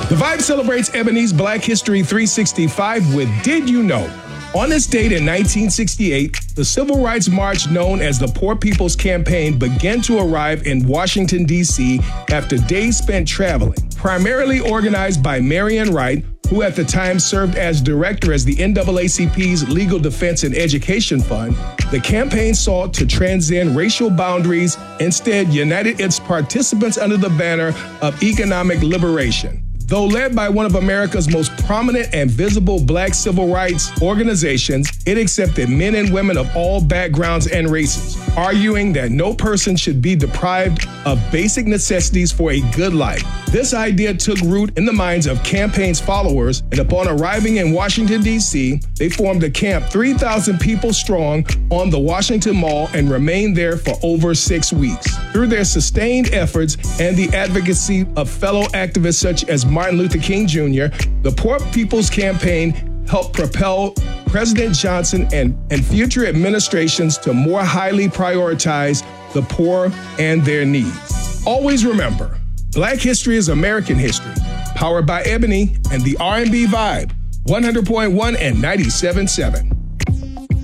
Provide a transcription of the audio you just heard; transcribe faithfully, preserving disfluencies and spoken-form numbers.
The Vibe celebrates Ebony's Black History three sixty-five with Did You Know? On this date in nineteen sixty-eight, the civil rights march known as the Poor People's Campaign began to arrive in Washington, D C after days spent traveling. Primarily organized by Marian Wright, who at the time served as director as the N double A C P's Legal Defense and Education Fund, the campaign sought to transcend racial boundaries, instead united its participants under the banner of economic liberation. Though led by one of America's most prominent and visible black civil rights organizations, it accepted men and women of all backgrounds and races, arguing that no person should be deprived of basic necessities for a good life. This idea took root in the minds of campaign's followers, and upon arriving in Washington, D C, they formed a camp three thousand people strong on the Washington Mall and remained there for over six weeks. Through their sustained efforts and the advocacy of fellow activists such as Martin Luther King Junior, the Poor People's Campaign helped propel President Johnson and, and future administrations to more highly prioritize the poor and their needs. Always remember, Black history is American history. Powered by Ebony and the R and B Vibe, one hundred point one and ninety-seven point seven.